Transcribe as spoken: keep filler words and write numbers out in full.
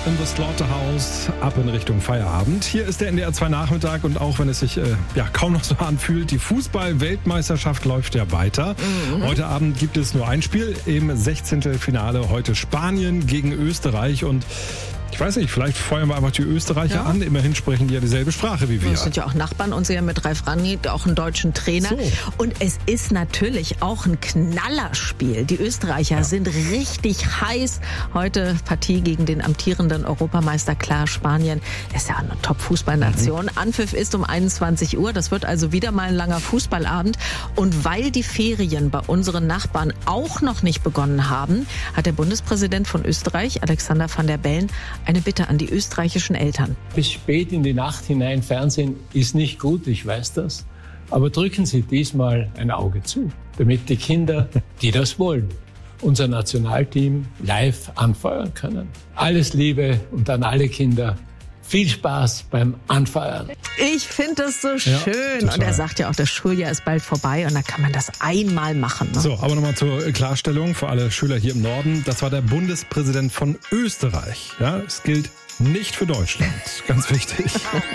in the Slaughterhouse, ab in Richtung Feierabend. Hier ist der N D R zwei Nachmittag und auch wenn es sich äh, ja kaum noch so anfühlt, die Fußball-Weltmeisterschaft läuft ja weiter. Mhm. Heute Abend gibt es nur ein Spiel im Sechzehntelfinale. Heute Spanien gegen Österreich und ich weiß nicht, vielleicht feuern wir einfach die Österreicher ja. an. Immerhin sprechen die ja dieselbe Sprache wie wir. Das sind ja auch Nachbarn und sie haben mit Ralf Rangnick auch einen deutschen Trainer. So. Und es ist natürlich auch ein Knallerspiel. Die Österreicher ja. sind richtig heiß. Heute Partie gegen den amtierenden Europameister. Klar, Spanien ist ja eine Top-Fußballnation. Mhm. Anpfiff ist um einundzwanzig Uhr. Das wird also wieder mal ein langer Fußballabend. Und weil die Ferien bei unseren Nachbarn auch noch nicht begonnen haben, hat der Bundespräsident von Österreich, Alexander Van der Bellen, eine Bitte an die österreichischen Eltern. Bis spät in die Nacht hinein Fernsehen ist nicht gut, ich weiß das. Aber drücken Sie diesmal ein Auge zu, damit die Kinder, die das wollen, unser Nationalteam live anfeuern können. Alles Liebe und an alle Kinder. Viel Spaß beim Anfeuern. Ich finde das so schön. Ja, und er sagt ja auch, das Schuljahr ist bald vorbei und da kann man das einmal machen. Ne? So, aber nochmal zur Klarstellung für alle Schüler hier im Norden. Das war der Bundespräsident von Österreich. Ja, es gilt nicht für Deutschland. Ganz wichtig.